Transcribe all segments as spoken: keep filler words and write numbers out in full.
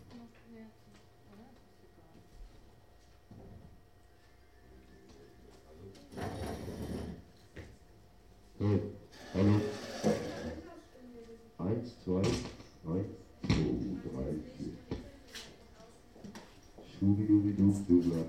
Hey, hallo. Eins, zwei, eins, zwei, drei, vier. Schubidubidu-Dubla.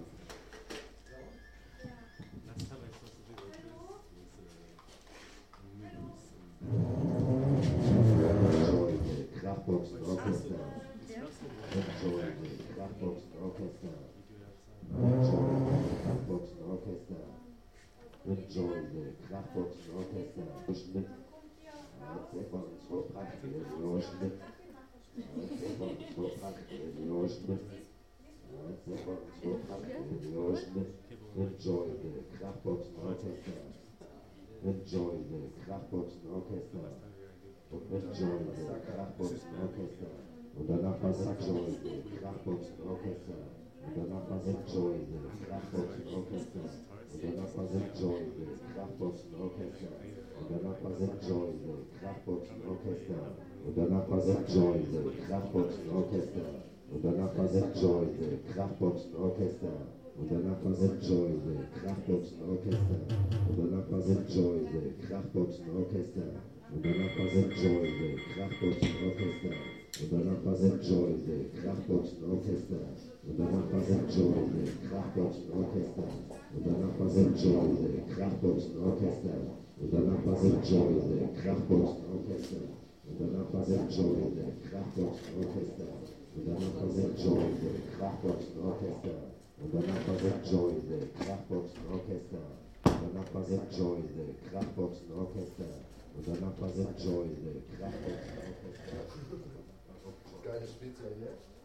Enjoy the Kraftbox Orchester. Enjoy the Kraftbox Orchester. Enjoy the Kraftbox Orchester. Enjoy the Kraftbox Orchester. Schnitt. Stefan Swoprak, Schnitt. Stefan Swoprak, Schnitt. Stefan Swoprak, Schnitt. Enjoy the Kraftbox Orchester. Enjoy the Kraftbox Orchester. Und enjoy the Kraftbox Orchester. Und danach was enjoy the Kraftbox Orchester. Und danach was enjoy the Kraftbox Orchester. Und danach was enjoy the Kraftbox Orchester. Und danach was enjoy the Kraftbox Orchester. Und danach was enjoy the Kraftbox Orchester. Und danach was enjoy the Kraftbox Orchester. Und danach was enjoy the Kraftbox Orchester. Und danach was enjoy the Kraftbox Orchester. Und danach was enjoy the Kraftbox Orchester. Und danach was enjoy the Kraftbox Orchester. Und danach was enjoy the Kraftbox Orchester. Und danach was enjoy the Kraftbox Orchester. Und danach was enjoy the Kraftbox Orchester. Und danach was enjoy the Kraftbox Orchester. Und danach was enjoy the Kraftbox Orchester. Und danach was enjoy the Kraftbox Orchester. Und danach was enjoy the Kraftbox Orchester. Und danach was enjoy the Kraftbox Orchester. Geile Spitze, ja?